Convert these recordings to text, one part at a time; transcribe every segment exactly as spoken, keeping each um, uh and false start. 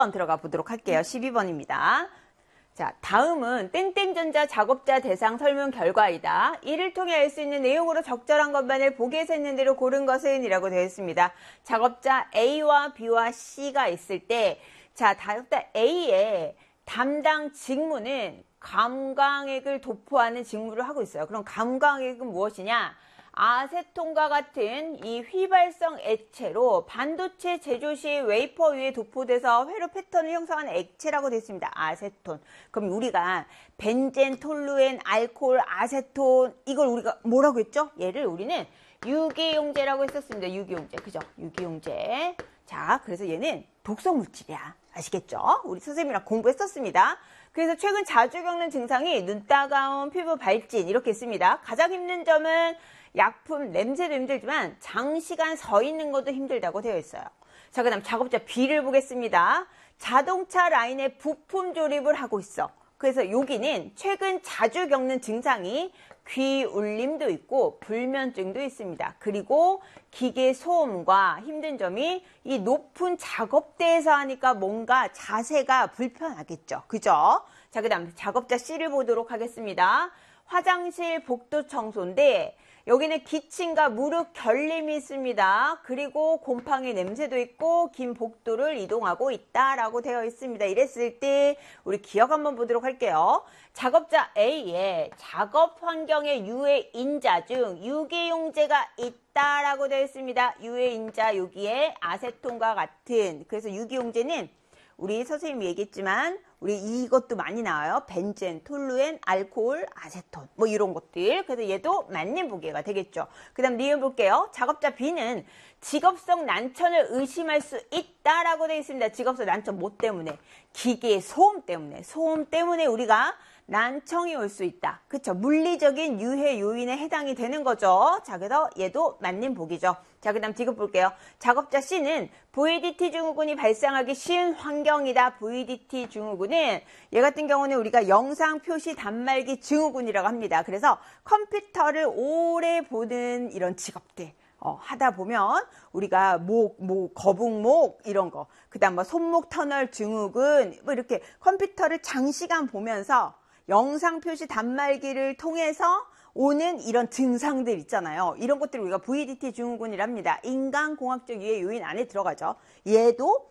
번 들어가 보도록 할게요. 십이 번입니다. 자, 다음은 땡땡전자 작업자 대상 설문 결과이다. 이를 통해 알 수 있는 내용으로 적절한 것만을 보기에서 있는 대로 고른 것은 이라고 되어 있습니다. 작업자 A와 B와 C가 있을 때, 자, 작업자 A의 담당 직무는 감광액을 도포하는 직무를 하고 있어요. 그럼 감광액은 무엇이냐? 아세톤과 같은 이 휘발성 액체로 반도체 제조 시 웨이퍼 위에 도포돼서 회로 패턴을 형성하는 액체라고 되어 있습니다. 아세톤. 그럼 우리가 벤젠, 톨루엔, 알코올, 아세톤, 이걸 우리가 뭐라고 했죠? 얘를 우리는 유기용제라고 했었습니다. 유기용제. 그죠? 유기용제. 자, 그래서 얘는 독성 물질이야. 아시겠죠? 우리 선생님이랑 공부했었습니다. 그래서 최근 자주 겪는 증상이 눈 따가움, 피부 발진 이렇게 있습니다. 가장 힘든 점은 약품, 냄새도 힘들지만 장시간 서 있는 것도 힘들다고 되어 있어요. 자, 그 다음 작업자 B를 보겠습니다. 자동차 라인에 부품 조립을 하고 있어. 그래서 여기는 최근 자주 겪는 증상이 귀 울림도 있고 불면증도 있습니다. 그리고 기계 소음과 힘든 점이 이 높은 작업대에서 하니까 뭔가 자세가 불편하겠죠. 그죠? 자, 그 다음 작업자 C를 보도록 하겠습니다. 화장실 복도 청소인데 여기는 기침과 무릎 결림이 있습니다. 그리고 곰팡이 냄새도 있고 긴 복도를 이동하고 있다라고 되어 있습니다. 이랬을 때 우리 기억 한번 보도록 할게요. 작업자 A의 작업 환경에 유해 인자 중 유기용제가 있다라고 되어 있습니다. 유해 인자 여기에 아세톤과 같은, 그래서 유기용제는 우리 선생님이 얘기했지만 우리 이것도 많이 나와요. 벤젠, 톨루엔, 알코올, 아세톤 뭐 이런 것들. 그래서 얘도 맞는 보기가 되겠죠. 그 다음 리을 볼게요. 작업자 B는 직업성 난청을 의심할 수 있다라고 되어 있습니다. 직업성 난청 뭐 때문에? 기계 소음 때문에. 소음 때문에 우리가 난청이 올 수 있다. 그쵸? 물리적인 유해 요인에 해당이 되는 거죠. 자, 그래서 얘도 맞는 보기죠. 자, 그 다음 디귿 볼게요. 작업자 C는 브이디티 증후군이 발생하기 쉬운 환경이다. 브이디티 증후군은 얘 같은 경우는 우리가 영상 표시 단말기 증후군이라고 합니다. 그래서 컴퓨터를 오래 보는 이런 직업들 어, 하다 보면 우리가 목, 목, 거북목 이런 거, 그 다음 뭐 손목 터널 증후군 뭐 이렇게 컴퓨터를 장시간 보면서 영상 표시 단말기를 통해서 오는 이런 증상들 있잖아요. 이런 것들을 우리가 브이디티 증후군이랍니다. 인간공학적 유해 요인 안에 들어가죠. 얘도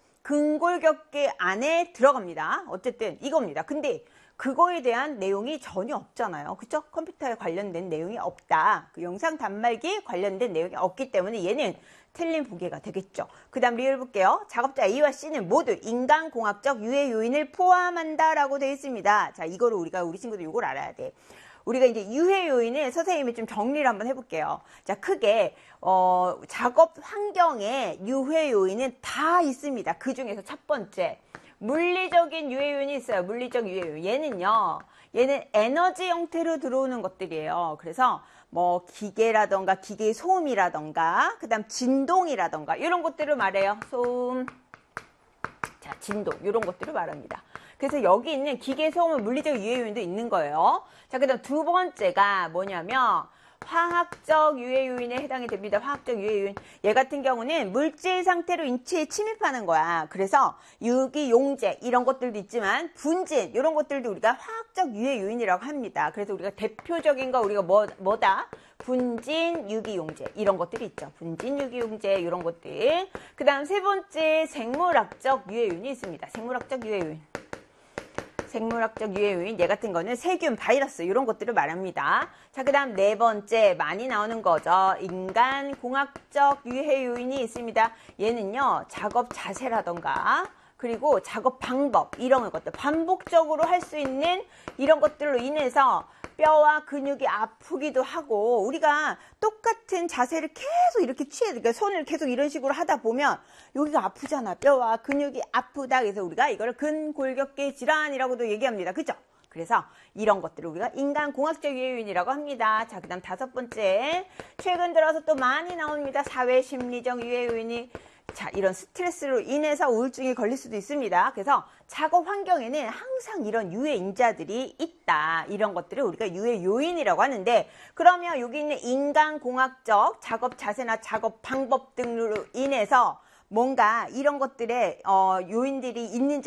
근골격계 안에 들어갑니다. 어쨌든 이겁니다. 근데 그거에 대한 내용이 전혀 없잖아요. 그쵸? 컴퓨터에 관련된 내용이 없다. 그 영상 단말기에 관련된 내용이 없기 때문에 얘는 틀린 보기가 되겠죠. 그 다음 리을 볼게요. 작업자 A와 C는 모두 인간공학적 유해 요인을 포함한다라고 되어 있습니다. 자, 이거를 우리가 우리 친구들 이걸 알아야 돼. 우리가 이제 유해 요인을 선생님이 좀 정리를 한번 해볼게요. 자, 크게 어, 작업 환경에 유해 요인은 다 있습니다. 그 중에서 첫 번째 물리적인 유해 요인이 있어요. 물리적 유해 요인. 얘는요. 얘는 에너지 형태로 들어오는 것들이에요. 그래서 뭐 기계라던가 기계 소음이라던가 그 다음 진동이라던가 이런 것들을 말해요. 소음, 자 진동 이런 것들을 말합니다. 그래서 여기 있는 기계 소음은 물리적 유해 요인도 있는 거예요. 자, 그 다음 두 번째가 뭐냐면 화학적 유해 요인에 해당이 됩니다. 화학적 유해 요인. 얘 같은 경우는 물질 상태로 인체에 침입하는 거야. 그래서 유기용제 이런 것들도 있지만 분진 이런 것들도 우리가 화학적 유해 요인이라고 합니다. 그래서 우리가 대표적인 거 우리가 뭐, 뭐다? 분진 유기용제 이런 것들이 있죠. 분진 유기용제 이런 것들. 그 다음 세 번째 생물학적 유해 요인이 있습니다. 생물학적 유해 요인. 생물학적 유해 요인, 얘 같은 거는 세균, 바이러스 이런 것들을 말합니다. 자, 그 다음 네 번째 많이 나오는 거죠. 인간공학적 유해 요인이 있습니다. 얘는요, 작업 자세라던가 그리고 작업 방법 이런 것들 반복적으로 할 수 있는 이런 것들로 인해서 뼈와 근육이 아프기도 하고 우리가 똑같은 자세를 계속 이렇게 취해, 그러니까 손을 계속 이런 식으로 하다 보면 여기가 아프잖아. 뼈와 근육이 아프다. 그래서 우리가 이거를 근골격계 질환이라고도 얘기합니다. 그죠? 그래서 이런 것들을 우리가 인간공학적 유해 요인이라고 합니다. 자, 그 다음 다섯 번째 최근 들어서 또 많이 나옵니다. 사회심리적 유해 요인이 자, 이런 스트레스로 인해서 우울증이 걸릴 수도 있습니다. 그래서 작업 환경에는 항상 이런 유해 인자들이 있다. 이런 것들을 우리가 유해 요인이라고 하는데, 그러면 여기 있는 인간공학적 작업 자세나 작업 방법 등으로 인해서 뭔가 이런 것들의 어, 요인들이 있는지